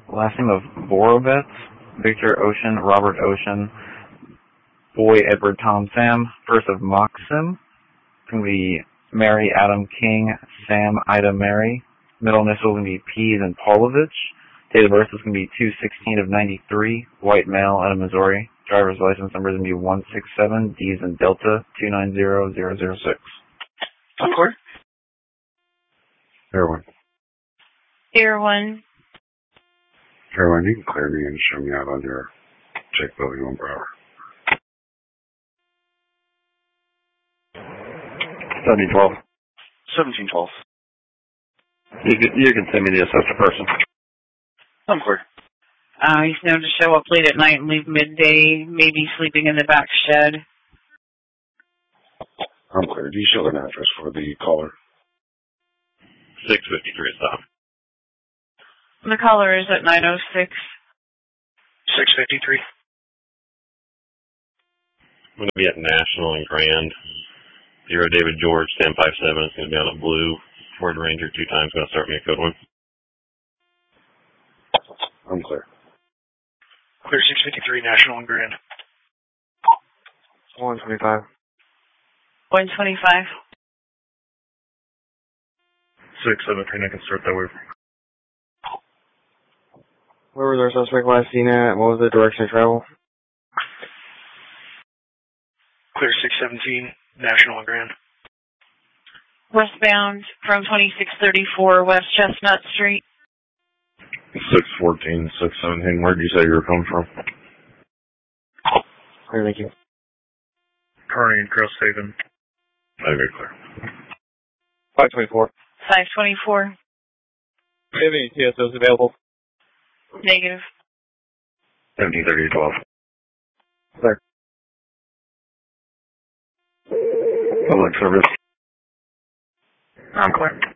Last name of Borovets, Victor Ocean, Robert Ocean, Boy Edward Tom Sam, first of Moxim. It's going to be Mary Adam King, Sam Ida Mary. Middle initial is going to be P and Paulovich. Date of birth is going to be 2/16 of 93. White male out of Missouri. Driver's license number is going to be 167 D's in Delta 290006. Encore. Heroin. Heroin. Heroin, you can clear me and show me out on your check building on Brower. 1712. 1712. You can send me the assessor person. Encore. He's known to show up late at night and leave midday, maybe sleeping in the back shed. I'm clear. Do you show an address for the caller? 653 stop. The caller is at 906. 653. I'm going to be at National and Grand. 0 David George, 1057. It's going to be on a blue Ford Ranger 2 times. Going to start me a code 1. I'm clear. Clear 653, National and Grand. 125. 125. 617, I can start that way. Where was our suspect last seen at? What was the direction of travel? Clear 617, National and Grand. Westbound from 2634 West Chestnut Street. 614, 617. Where did you say you were coming from? Clear, thank you. Kearney and Cresthaven. Okay, clear. 524. 524. Do you have any TSOs available? Negative. 1730-12. Clear. Public service. I'm clear.